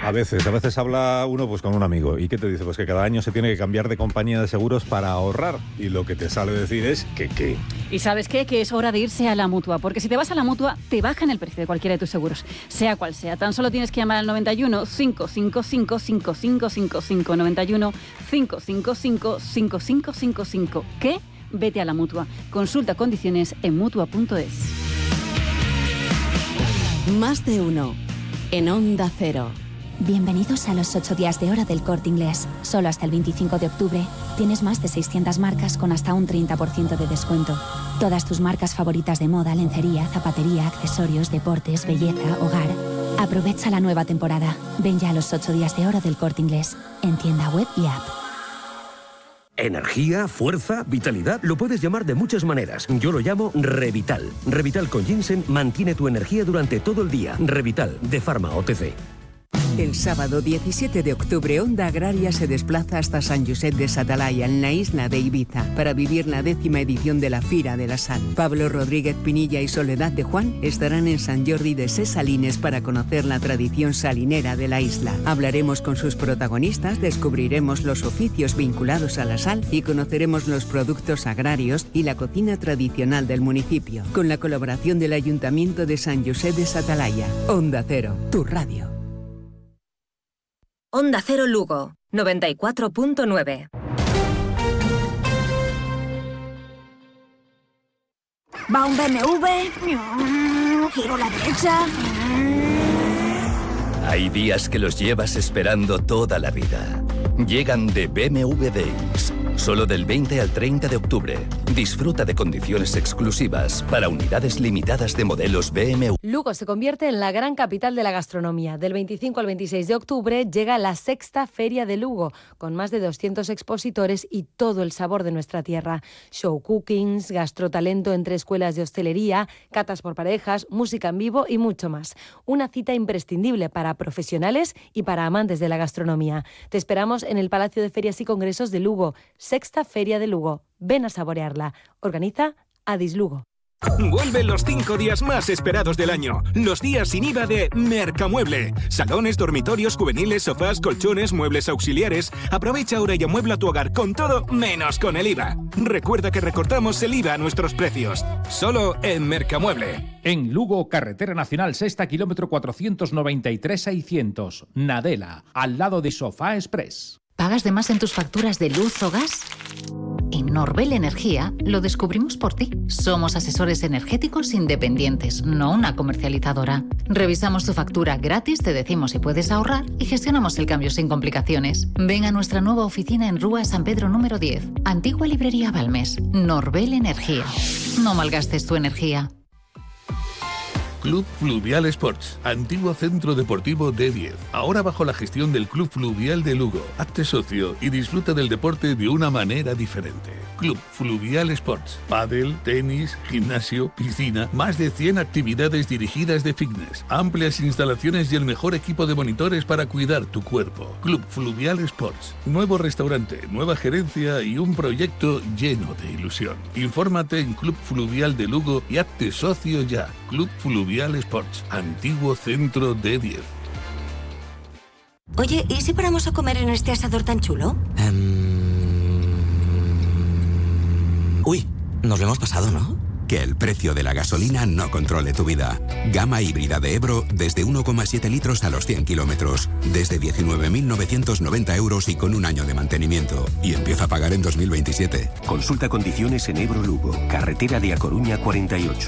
A veces habla uno pues con un amigo. ¿Y qué te dice? Pues que cada año se tiene que cambiar de compañía de seguros para ahorrar. Y lo que te sale decir es que ¿qué? ¿Y sabes qué? Que es hora de irse a la Mutua. Porque si te vas a la Mutua, te bajan el precio de cualquiera de tus seguros. Sea cual sea. Tan solo tienes que llamar al 91 555 5555. 91 555 5555. ¿Qué? Vete a la Mutua. Consulta condiciones en Mutua.es. Más de uno. En Onda Cero. Bienvenidos a los 8 días de oro del Corte Inglés. Solo hasta el 25 de octubre tienes más de 600 marcas con hasta un 30% de descuento. Todas tus marcas favoritas de moda, lencería, zapatería, accesorios, deportes, belleza, hogar. Aprovecha la nueva temporada. Ven ya a los 8 días de oro del Corte Inglés. En tienda web y app. Energía, fuerza, vitalidad, lo puedes llamar de muchas maneras. Yo lo llamo Revital. Revital con ginseng mantiene tu energía durante todo el día. Revital, de Pharma OTC. El sábado 17 de octubre, Onda Agraria se desplaza hasta Sant Josep de Satalaya, en la isla de Ibiza, para vivir la 10ª edición de la Fira de la Sal. Pablo Rodríguez Pinilla y Soledad de Juan estarán en Sant Jordi de Ses Salines para conocer la tradición salinera de la isla. Hablaremos con sus protagonistas, descubriremos los oficios vinculados a la sal y conoceremos los productos agrarios y la cocina tradicional del municipio, con la colaboración del Ayuntamiento de Sant Josep de Satalaya. Onda Cero, tu radio. Onda Cero Lugo, 94.9. Va un BMW, giro a la derecha. Hay días que los llevas esperando toda la vida. Llegan de BMW Days. Solo del 20 al 30 de octubre. Disfruta de condiciones exclusivas para unidades limitadas de modelos BMW. Lugo se convierte en la gran capital de la gastronomía. Del 25 al 26 de octubre llega la 6ª Feria de Lugo, con más de 200 expositores y todo el sabor de nuestra tierra. Show cookings, gastrotalento entre escuelas de hostelería, catas por parejas, música en vivo y mucho más. Una cita imprescindible para profesionales y para amantes de la gastronomía. Te esperamos en el Palacio de Ferias y Congresos de Lugo. 6ª Feria de Lugo. Ven a saborearla. Organiza Adis Lugo. Vuelven los 5 días más esperados del año. Los días sin IVA de Mercamueble. Salones, dormitorios, juveniles, sofás, colchones, muebles auxiliares. Aprovecha ahora y amuebla tu hogar con todo menos con el IVA. Recuerda que recortamos el IVA a nuestros precios. Solo en Mercamueble. En Lugo, Carretera Nacional Sexta, kilómetro 493-600. Nadela, al lado de Sofá Express. ¿Pagas de más en tus facturas de luz o gas? En Norbel Energía lo descubrimos por ti. Somos asesores energéticos independientes, no una comercializadora. Revisamos tu factura gratis, te decimos si puedes ahorrar y gestionamos el cambio sin complicaciones. Ven a nuestra nueva oficina en Rúa San Pedro número 10, Antigua Librería Balmes. Norbel Energía. No malgastes tu energía. Club Fluvial Sports, antiguo centro deportivo D10. Ahora bajo la gestión del Club Fluvial de Lugo. Hazte socio y disfruta del deporte de una manera diferente. Club Fluvial Sports. Pádel, tenis, gimnasio, piscina, más de 100 actividades dirigidas de fitness, amplias instalaciones y el mejor equipo de monitores para cuidar tu cuerpo. Club Fluvial Sports. Nuevo restaurante, nueva gerencia y un proyecto lleno de ilusión. Infórmate en Club Fluvial de Lugo y hazte socio ya. Club Fluvial Sports, antiguo centro D10. Oye, ¿y si paramos a comer en este asador tan chulo? Uy, nos lo hemos pasado, ¿no? Que el precio de la gasolina no controle tu vida. Gama híbrida de Ebro desde 1,7 litros a los 100 kilómetros. Desde 19.990 euros y con un año de mantenimiento. Y empieza a pagar en 2027. Consulta condiciones en Ebro Lugo, carretera de A Coruña 48.